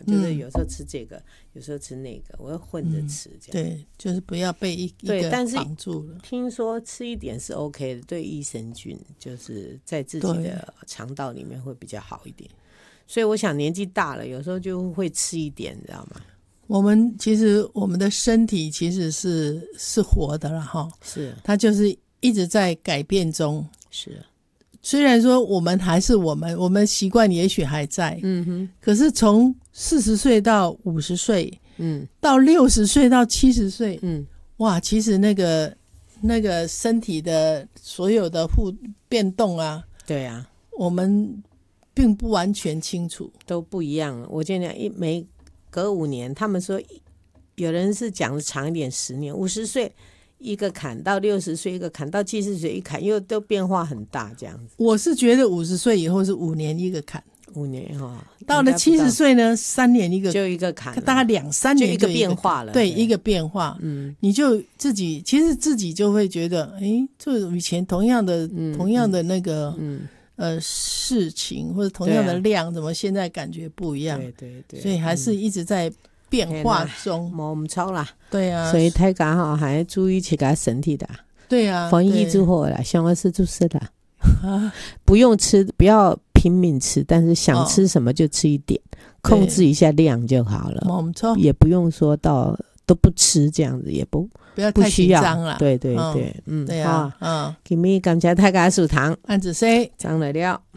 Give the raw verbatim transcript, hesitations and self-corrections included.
就是有时候吃这个、嗯、有时候吃那个，我要混着吃这样、 嗯、对，就是不要被一一个绑住了。 听说吃一点是 OK 的，对益生菌就是在自己的肠道里面会比较好一点，所以我想年纪大了有时候就会吃一点，你知道吗？ 我们其实我们的身体其实是是活的啦齁， 是它就是一直在改变中。 是， 虽然说我们还是我们，我们习惯也许还在， 嗯哼， 可是从四十岁到五十岁， 嗯， 到六十岁到七十岁， 嗯， 哇，其实那个那个身体的所有的互变动啊， 对啊， 我们并不完全清楚， 都不一样了。我见讲一每隔五年，他们说有人是讲的长一点，十年，五十岁一个坎，到六十岁一个坎，到七十岁一坎，又都变化很大这样子。 我是觉得五十岁以后是五年一个坎， 五年哈、哦， 到了七十岁呢，三年一个， 就一个坎， 大概两三年就一个变化了。 对，一个变化， 嗯， 你就自己其实自己就会觉得，哎，这以前同样的、嗯、同样的那个，嗯。呃，事情或者同样的量、啊、怎么现在感觉不一样？ 对对对， 所以还是一直在变化中， 冇唔错啦。 对啊， 所以大家哈还要注意自己身体的。 对啊， 防疫之后啦，想要吃就吃啦，不用吃，不要拼命吃，但是想吃什么就吃一点，哦、控制一下量就好了。冇错，也不用说到都不吃这样子，也不。 不要太紧张了， 对对对，嗯， 嗯对啊，嗯， 今日感谢大家收聽， 安子 C 張來了。